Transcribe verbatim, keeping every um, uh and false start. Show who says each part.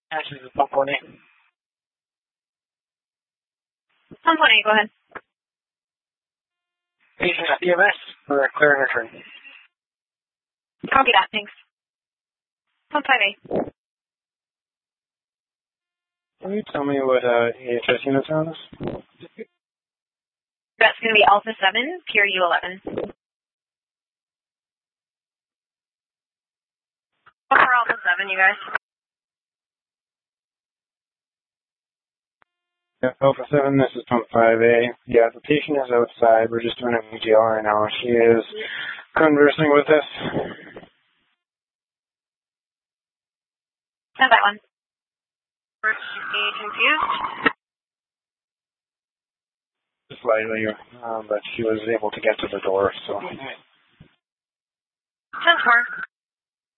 Speaker 1: Actually, it's pump one eight.
Speaker 2: Pump one eight, go ahead.
Speaker 1: Patient at E M S for a clear and return.
Speaker 2: Copy that, thanks. Pump five eight.
Speaker 1: Can you tell me what uh, E H S units are on this?
Speaker 2: That's going to be Alpha seven, Pure U eleven. For Alpha seven, you guys.
Speaker 1: Yeah, Alpha seven, this is pump five A. Yeah, the patient is outside. We're just doing a V G L right now. She is conversing with us.
Speaker 2: How's that one? She's confused?
Speaker 1: Slightly, um, but she was able to get to the door, so.
Speaker 2: ten four.